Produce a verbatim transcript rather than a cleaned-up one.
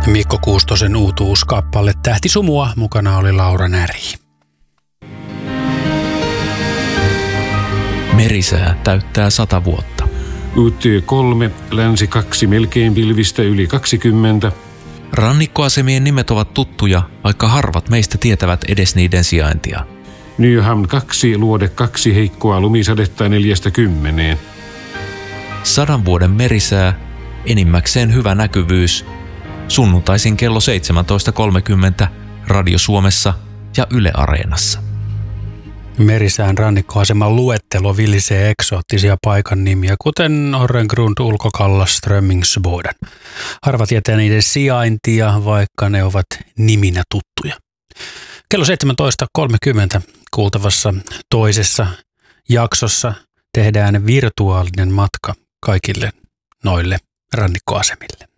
Mikko Kuustosen uutuuskappale Tähti sumua, mukana oli Laura Näri. Merisää täyttää sata vuotta. U T kolme, länsi kaksi, melkein pilvistä yli kaksikymmentä. Rannikkoasemien nimet ovat tuttuja, vaikka harvat meistä tietävät edes niiden sijaintia. Nyhamn kaksi, luode kaksi, heikkoa lumisadetta neljästä kymmeneen. Sadan vuoden merisää, enimmäkseen hyvä näkyvyys. Sunnuntaisin kello seitsemäntoista kolmekymmentä Radio Suomessa ja Yle Areenassa. Merisään rannikkoaseman luettelo vilisee eksoottisia paikan nimiä, kuten Orrengrund, Ulkokalla, Strömmingsboden. Harva tietää niiden sijaintia, vaikka ne ovat niminä tuttuja. Kello seitsemäntoista kolmekymmentä kuultavassa toisessa jaksossa tehdään virtuaalinen matka kaikille noille rannikkoasemille.